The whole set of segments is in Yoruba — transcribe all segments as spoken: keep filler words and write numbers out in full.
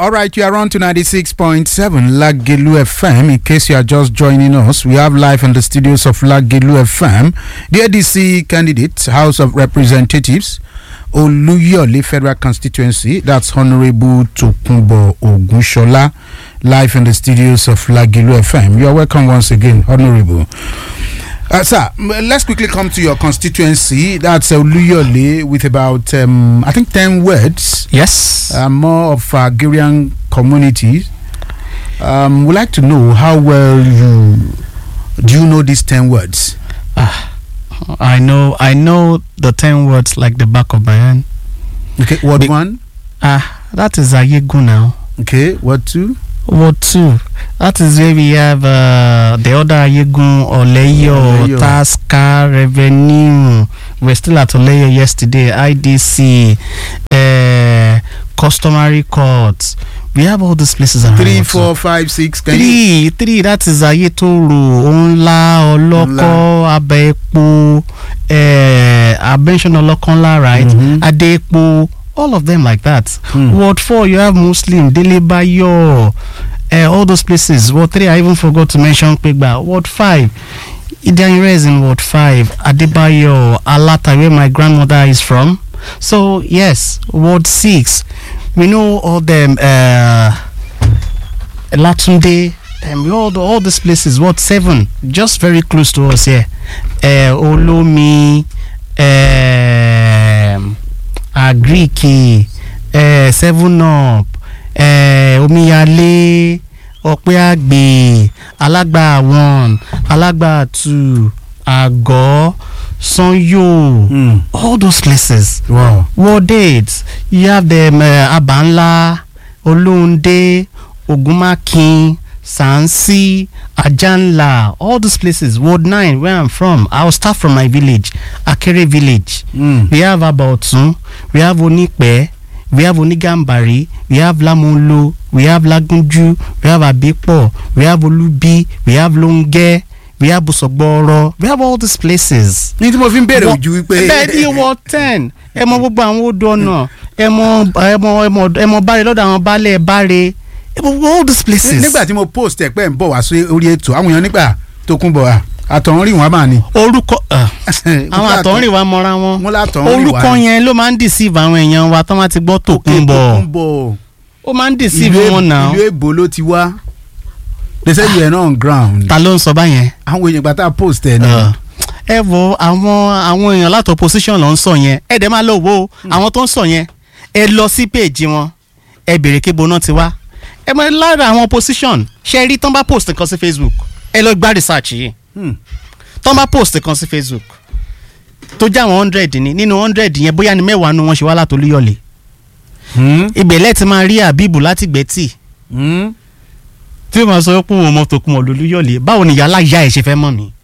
All right, you are on to ninety-six point seven Lagelu F M. In case you are just joining us, we have live in the studios of Lagelu F M the A D C candidate, House of Representatives, Oluyole Federal Constituency. That's Honorable Tokunbo Ogunshola, live in the studios of Lagelu F M. You are welcome once again, Honorable. Uh, sir, let's quickly come to your constituency. That's uh, Oluyole with about, um, I think, ten words. Yes. Uh, more of Agrian communities. Um, we'd like to know how well you do you know these ten words? Uh, I know I know the ten words like the back of my hand. Okay, word Be- one. Ah, uh, that is Ayegu now. Okay, word two. Word two. That is where we have uh, the other Ayegun, Oleyo, Oleyo. Taska, Revenue. We're still at Oleyo yesterday. I D C, uh, customary courts. We have all these places around. Three, four, five, six. Can three, you? three. That is Ayetoro, Onla, Oloko, Abepo. Uh, I mentioned Olokonla, right? Mm-hmm. Adepo. All of them like that. Hmm. Word four, you have Muslim, Delebayo, uh, all those places. Word three, I even forgot to mention Pegba. Word five, Idianire is in word five. Adebayo, Alata, where my grandmother is from. So yes, word six, we know all them. Uh, Latunde, and we all all these places. Word seven, just very close to us here. Uh, Olomi. Um, Agriki, uh, Seven Up, uh, Omiyale, Opeagbe, Alagba One, Alagba Two, Ago, Sanyo, Mm. all those places. Wow. What dates? You have them uh, Abanla, Olunde, Ogumakin, Sansi, Ajanla, all these places. Ward nine, where I'm from. I'll start from my village, Akere village. Mm. We have Abotun, we have Onikpe, we have Onigambari, we have Lamolo, we have Lagunju, we have Abepo, we have Olubi, we have Longe, we have Busogboro, we have all these places. Ní tí mo fi ń bẹ̀rẹ̀ ojú wípé. Bẹ́ẹ̀ ni ward ten, ẹ mọ gbogbo àwọn odò ọ̀nà, ẹ mọ ẹ mọ ẹ mọ ẹ mọ báre lọ́dọ̀ àwọn baálé báre. All these places. Nígbà tí mo post ẹ̀ pẹ́ ń bọ̀ wá sí orí ètò àwọn èèyàn nígbà Tókunbọ̀ wá àtọ̀húnrìn wọn máa ní. Orúkọ àwọn àtọ̀húnrìn wa mọ́ra wọn. Wọ́n látọ̀húnrìn wa. Orúkọ yẹn ló máa ń deceive àwọn èèyàn wa tó máa ti gbọ́ Tókunbọ̀. Ó máa ń deceive wọn náà. Ìlú èbó ló ti wá. They say you are not on ground. Ta ló ń sọ báyẹn? Àwọn èèyàn gbàtà post ẹ̀ náà. Ẹ wo àwọn àwọn èèyàn láti opposition ló ń sọ yẹn. Ẹ dẹ̀ máa lọ wo àwọn tó ń sọ yẹn. Ẹ lọ sí page wọn. Ẹ béèrè kébo náà ti wá. Ẹ mọ lára àwọn opposition ṣe rí tán bá post nǹkan sí Facebook. Ẹ lọ gbá research yìí. Tán bá post nǹkan sí Facebook. Tó jẹ́ àwọn hundred ni nínú hundred yẹn bóyá ni mẹ́wàá nu wọn ṣe wá láti Olúyọ̀lé. Ìbẹ̀lẹ̀ ti máa rí Àbíbù láti Gbẹ́tì. Tí o máa sọ pé òun mọ Tókunbọ̀ Olúyọ̀lé báwo ni yàrá ìyá ẹ̀ ṣe fẹ́ mọ̀ mí?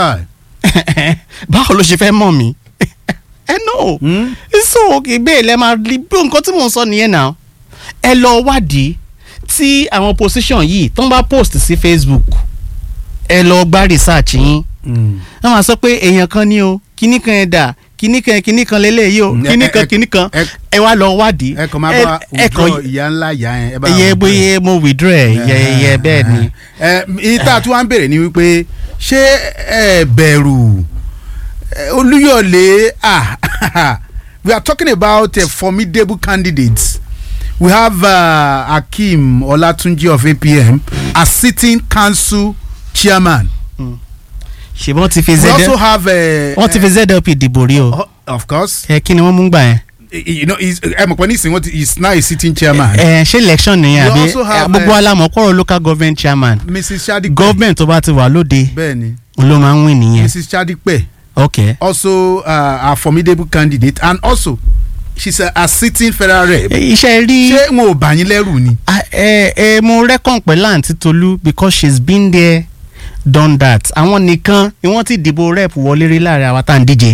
Báwo ló ṣe fẹ́ mọ̀ mí? Ẹ no. So ìbẹ̀lẹ̀ máa rí bí nǹkan tí mò ń sọ nìyẹn náà. Ẹ lọ wádìí tí àwọn opposition yìí tó ń bá post sí Facebook. Ẹ lọ gbá research yín. Wọ́n máa sọ pé èèyàn kan ní o kíní kan ẹ̀ dà kíní kan kíní kan lélẹ́yìí o kíní kan kíní kan ẹ wá lọ wádìí. ẹ kàn máa bá withdraw ìyá ńlá ìyá yẹn. Iye bóyá mo withdraw ẹ yẹ yẹ bẹ́ẹ̀ ni. ìta tí wọ́n ń béèrè ni wípé ṣé ẹ bẹ̀rù Olúyọ̀lé we are talking about a formidable candidates. We have uh, Akeem Olatunji of A P M as sitting council chairman. Ṣé wọ́n ti fi We Z also have a. wọ́n ti fi Z L P dìbò rí o. Of course. Ẹ kí ni wọ́n mú gbà yẹn. You know, he's I'm what he's now a sitting chairman. Ẹ ṣé election nìyẹn We àbí also have, gbogbo uh, alamọ kọ́rọ̀ local government chairman. Missus Shadipe. Government tó bá ti wà lóde Bẹ́ẹ̀ni. ló máa ń win nìyẹn. Missus Shadipe. Okay. Also uh, a formidable candidate and also she's a, a sitting federal rep. Iṣẹ́ rí. Ṣé wọn ò bá yín lẹ́rù ni? Ẹ ẹ mo reckon pẹ̀lú àǹtí Tolú because she's been there done that. Àwọn nìkan ni wọ́n ti dìbò rep wọlé rí láàrin àwa tá à ń díje.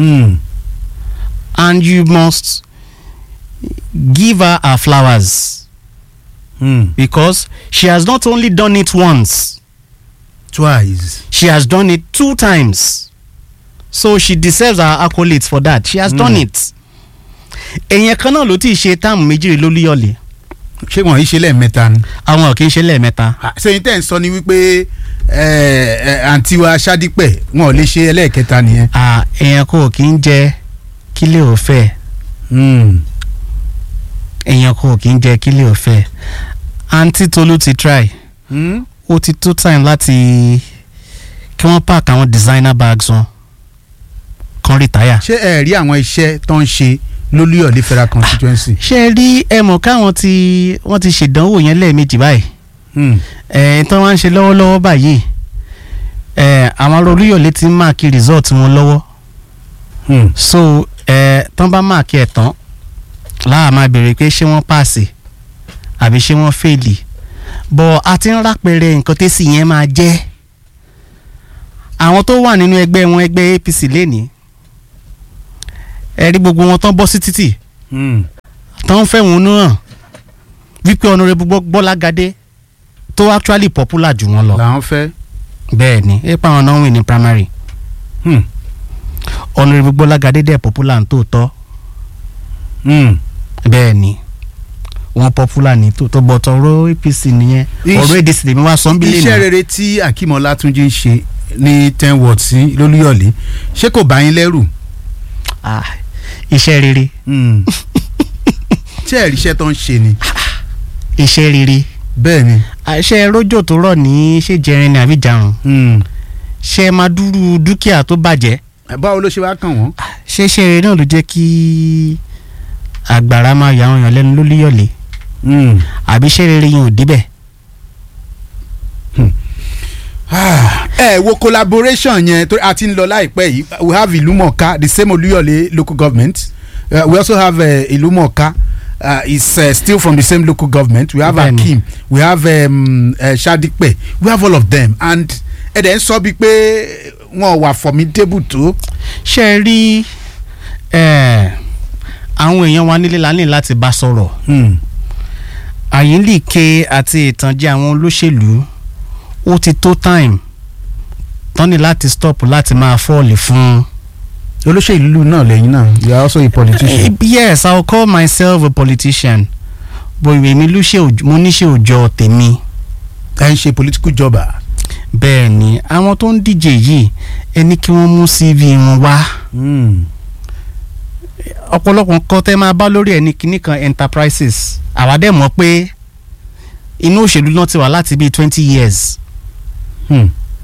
And you must give her her flowers. Mm. Because she has not only done it once, Twice. she has done it two times. So she deserves her accolades for that. She has mm. done it. Èyàn kan náà ló ti ṣe táàmù méjì lólúyọ̀lé. ṣé wọn yìí ṣe lẹ́ẹ̀mẹ́ta ni. àwọn kì í ṣe lẹ́ẹ̀mẹ́ta. sẹ́yìn tẹ́ ń sọ ni wípé àǹtí wa Ṣádípẹ̀ wọn ò lè ṣe ẹlẹ́ẹ̀kẹta nìyẹn. èèyàn kò kì í jẹ kílẹ̀ òfẹ́. èèyàn kò kì í jẹ kílẹ̀ òfẹ́. àǹtí Tolú ti try. ó ti tó time láti kí wọ́n pack àwọn designer bags wọn kan retire. ṣé ẹ rí àwọn iṣẹ́ tó ń ṣe lólúyọ̀lé federal constituency. ṣé ẹ rí ẹ mọ̀ káwọn tí wọ́n ti ṣèdánwò yẹn lẹ́ẹ̀mejì báyìí. ẹ̀ tí wọ́n ń ṣe lọ́wọ́lọ́wọ́ báyìí ẹ̀ àwọn ará olúyọ̀lé ti ń máàkì result wọn lọ́wọ́. so ẹ̀ tán bá máàkì ẹ̀ tán láà máa béèrè pé ṣé wọ́n pàṣẹ àbí ṣé wọ́n fèlì bọ̀ a ti ń rápẹ̀rẹ̀ nǹkan tẹ́sí yẹn máa jẹ́. àwọn tó wà nínú ẹgbẹ́ wọn ẹgbẹ́ A P C lénìí ẹ rí gbogbo wọn tán bọ́ sí títì tán fẹ́ wọn náà wípé Honorable Bọ́lágadé tó actually popular jù wọn lọ. làwọn fẹ́. bẹ́ẹ̀ ni ẹ pa àwọn náà win ní primary. Honorable Bọ́lágadé dẹ̀ popular ní tòótọ́. bẹ́ẹ̀ ni wọn popular ní tòótọ́ but ọ̀rọ̀ A P C nìyẹn ọ̀rọ̀ A D C lèmi wá sọ́nbílẹ̀ náà. iṣẹ́ rere tí Akeem Ọlátúnjí ń ṣe ní ten ward sí lólúyọ̀lé ṣé kò bá yín lẹ́rù. ah iṣẹ́ rere. ṣé ẹ̀rí iṣẹ́ tó ń ṣe ni. iṣẹ́ rere. bẹ́ẹ̀ ni. àṣẹ rójò tó rọ̀ ní ṣé jẹrin ni àbí jarun. ṣe máa dúró dúkìá tó bàjẹ́. báwo ló ṣe wá kàn wọ́n. ṣé iṣẹ́ rere náà ló jẹ́ kí àgbàrá máa yà wọ́n yàn lẹ́nu lólúyọ̀lé. àbí iṣẹ́ rere yẹn ò débẹ̀. ẹ wo collaboration yẹn tó a ti ń lọ láìpẹ́ yìí we have Ìlúmọ̀ọ́ká the same Olúyọ̀lé local government uh, we also have uh, Ìlúmọ̀ọ́ká uh, is uh, still from the same local government we have Bẹ́ẹ̀ni. Akeem we have um, uh, Ṣádípẹ̀ we have all of them and ẹ̀dẹ̀ ń sọ bíi pé wọn wà formidable tó. ṣe é rí àwọn èèyàn wa nílé la ní láti bá sọ̀rọ̀ àyíǹlìke àti ìtànjẹ àwọn olóṣèlú ó ti tó time tán ní láti stop láti máa fọ́ọ̀lì fún. olóṣèlú náà lẹ́yìn náà you are also a politician. Uh, yes I will call myself a politician but èmi lóṣè mo níṣẹ́ òòjọ́ tèmi. ẹ ń ṣe political jobber. bẹ́ẹ̀ ni àwọn tó ń díje yìí ẹni kí wọ́n mú C V wọn wá. ọ̀pọ̀lọpọ̀ nǹkan tẹ́ máa bá lórí ẹni kìíní kan enterprises àwa dẹ̀ mọ̀ pé inú òṣèlú náà ti wà láti bíi twenty years. Hmm.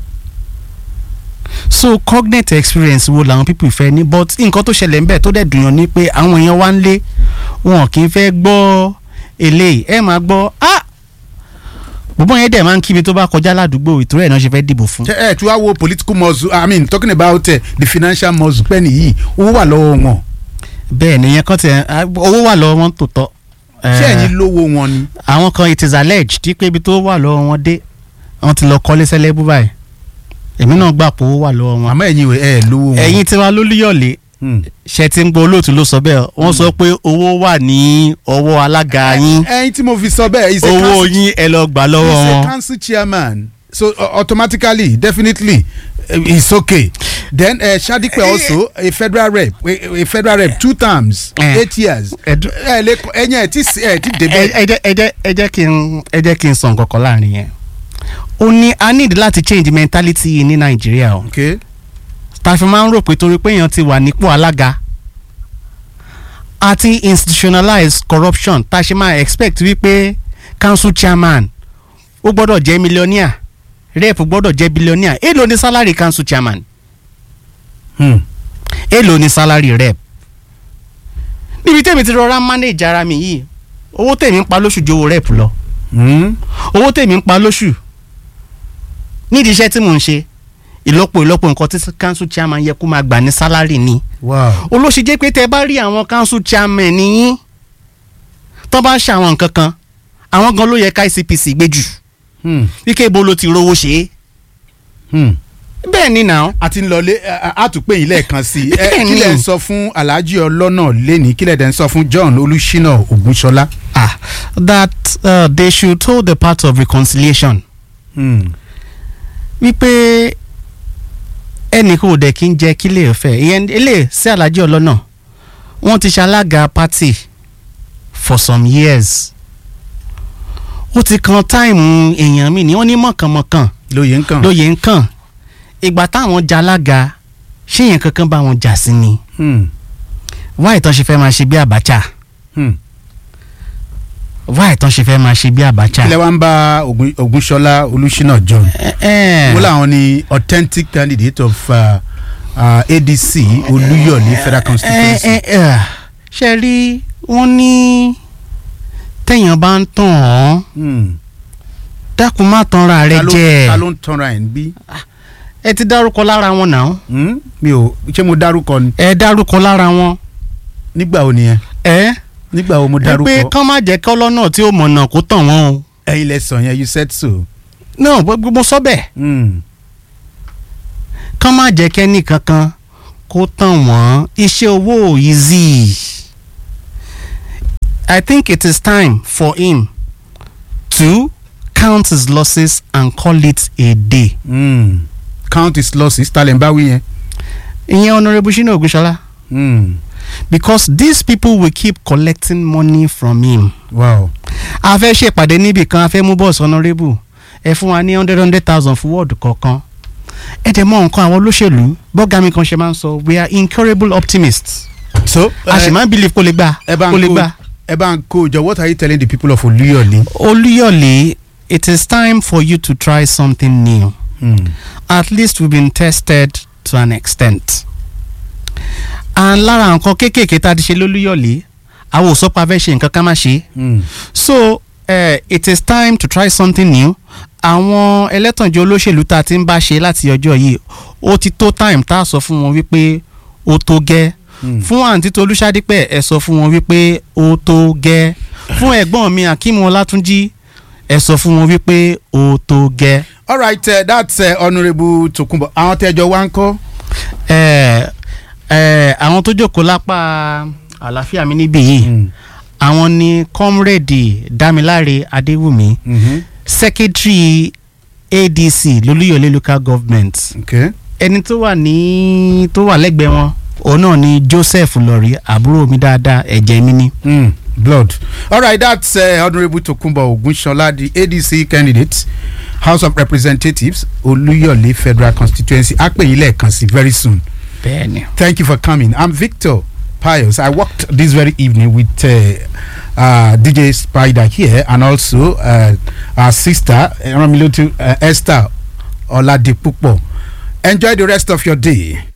so cognate experience wo làwọn people fẹ́ ní but nǹkan tó ṣẹlẹ̀ ńbẹ̀ tó dẹ̀ dùn yàn ní pé àwọn èèyàn wá ń lé wọn kì í fẹ́ gbọ́ eléyìí ẹ máa gbọ́ ah gbogbo yẹn dẹ̀ máa ń kíbi tó bá kọjá ládùúgbò ìtòrí ẹ̀ náà ṣe fẹ́ dìbò fún. ẹ ẹ tí wàá wo political muscle I mean talking about uh, the financial muscle pẹ́ẹ́nì yìí owó wà lọ́wọ́ wọn. bẹ́ẹ̀ ni ìyẹn kan tẹ owó wà lọ́wọ́ wọn tó tọ́. ṣé ẹ̀yin lówó wọn ni. àwọn kan it is alleged tí pé ibi tó wà lọ́wọ́ wọn dé wọ́n ti lọ kọ́lé sẹ́lẹ́bù báyìí èmi náà gbà pé owó wà lọ́wọ́ wọn. àmọ́ ẹ̀yin ẹ̀ lówó wọn. ẹ̀yin tí wàá lólúyọ̀lé ṣe ti ń gbọ́ olóòtú ló sọ bẹ́ẹ̀ wọ́n sọ pé owó wà ní ọwọ́ alága yín. ẹ̀yin tí mo fi sọ bẹ́ẹ̀ owó yín ẹ lọ gbà lọ́wọ́ wọn. he is a council chairman so uh, automatically definitely uh, it's okay. Then uh, Ṣádípẹ̀ also a federal rep a, a federal rep two terms eh. eight years. ẹ̀yin ẹ̀ ti ẹ̀ ti débẹ̀. ẹ jẹ́ ẹ jẹ́ ẹ jẹ́ kí n ẹ jẹ́ kí n sọ nǹkan kan láàrin yẹn. ó ní a need láti change mentality yìí ní Nàìjíríà o. Okay. tàfi máa ń rò pé torí pé èèyàn ti wà nípò alága àti institutionalized corruption tá a ṣe máa expect wípé council chairman ó gbọ́dọ̀ jẹ́ millionaire rep gbọ́dọ̀ jẹ́ billionaire èló ni salary council chairman hmm. èló ni salary rep níbi tèmi ti rọra manage ara mi yìí owó tèmi ń pa lóṣù ju owó rep lọ owó tèmi ń pa lóṣù nídìí iṣẹ́ tí mò ń ṣe ìlọ́pọ̀ ìlọ́pọ̀ nǹkan tí council chairman yẹ kó máa gbà ní salary ni. olóṣì jẹ́ pé tẹ́ bá rí àwọn council chairman nìyí tó bá ń ṣe àwọn nǹkan kan àwọn gan ló yẹ ká I C P C gbé jù wíkẹ́ ibo ló ti rówó ṣe é. bẹ́ẹ̀ ni náà. a ti ń lọlé àtúpè yìí lẹ́ẹ̀kan sí i kí lẹ̀ ń sọ fún Alhaji Ọlọ́nà lẹ́ni kí lẹ̀ dẹ̀ ń sọ fún John Olúṣínà Ògúnṣọlá. ah that uh, they should hold the part of reconciliation. wípé ẹnì kò dẹ̀ kí n jẹ́ kí lè fẹ́ ìyẹn ilé sí Alhaji Ọlọ́nà wọ́n ti ṣalága party for some years ó ti kan táìmù èèyàn mi ní wọ́n ní mọ̀kànmọ̀kàn lóye nǹkan. lóye ń kàn ìgbà táwọn jalága ṣé yẹn kankan bá wọn jà sí ni Hmm. wá ìtàn ṣe fẹ́ máa ṣe bí Abacha Hmm. wá ìtàn ṣe fẹ́ máa ṣe bí Abacha. kílẹ̀ wá ń bá Ògún- Ògúnṣọlá Olúṣínà John. ẹ ẹ wọ́n làwọn ni authentic candidate of uh, uh, A D C Olúyọ̀lé federal constituency. ẹ ẹ ẹ ṣe rí wọ́n ní téèyàn bá ń tàn án Hmm. dákun má tanra rẹ Ta ló- jẹ ta ló ń tanra ẹ̀ ń bí. ẹ ti dárúkọ lára wọn náà Hmm? mi ò ṣé mo dárúkọ ni. ẹ dárúkọ lára wọn nígbà wo nìyẹn. ẹ nígbà wo mo ẹ dárúkọ. pé kán má jẹ́ kọ́lọ́ náà tí ó mọ̀nà kó tàn wọ́n o ẹ̀yin lẹ sọ yẹn you said so. náà gbogbo mo sọ bẹ́ẹ̀ Hmm. kán má jẹ́ kẹ́ni kankan kó tàn wọ́n iṣẹ́ owó ò easy. I think it is time for him to count his losses and call it a day. Hmm. count his losses talẹ̀ ń bá wí yẹn. ìyẹn Honourable Shina Ogushola Hmm. because these people will keep collecting money from him. wow. a fẹ́ ṣèpàdé níbì kan a fẹ́ mú bọ́ọ̀sì Honourable ẹ fún wa ní hundred hundred thousand fún wọ́ọ̀dù kọ̀ọ̀kan ẹ dẹ̀ mọ nǹkan àwọn olóṣèlú bọ́gà mi kan ṣe máa ń sọ we are incurable optimists so a sì máa ń believe kó lè gbà ẹ bá kó lè ń gbà. kó ẹ bá ń kó jọ what are you telling the people of Olúyọ̀lé. Olúyọ̀lé it is time for you to try something new. Hmm. At least we've been tested to an extent. and lára nǹkan kéékèèké tá a ti ṣe lólúyọ̀lé àwọn ò sọ pé a fẹ́ ṣe nǹkan ká má ṣe. Hmm. so uh, it is time to try something new. àwọn ẹlẹ́tànjẹ olóṣèlú tá a ti ń bá ṣe láti ọjọ́ yìí ó ti tó time tá a sọ fún wọn wípé ó tó gẹ́. Hmm. fún àǹtí Tolúṣadípẹ̀ ẹ sọ fún wọn wípé ó tó gẹ́. fún ẹ̀gbọ́n mi Akeem Ọlátúnjí ẹ sọ fún wọn wípé ó tó gẹ́. all right uh, that's uh, Honourable Tokunbo àwọn tẹ́jọ wá ń kọ́. ẹ ẹ àwọn tó jókòó lápá àlàáfíà mi níbí yìí Hmm. àwọn ni comrade Dámiláre Adéwùmí Mhm. secretary A D C lolúyọ̀lé local government okay. ẹni tó wà ní tó wà lẹ́gbẹ̀ẹ́ wọn òun náà ni Joseph Lọ́rí àbúrò mi dáadáa ẹ̀jẹ̀ mi ni. Mm, blood. All right, that's uh, Honourable Tokunbo Ogunshola, the A D C candidate, House of Representatives, Olúyọ̀lé Federal Constituency. A pè yín lẹ́ẹ̀kan sí very soon. bẹ́ẹ̀ni. Thank you for coming. I'm Victor Pius. I worked this very evening with uh, uh, D J Spider here and also uh, our sister uh, uh, Esther Oladipupo. Enjoy the rest of your day.